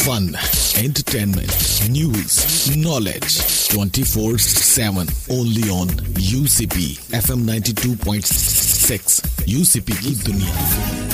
Fun, entertainment, news, knowledge 24/7 only on UCP FM 92.6 UCP की दुनिया।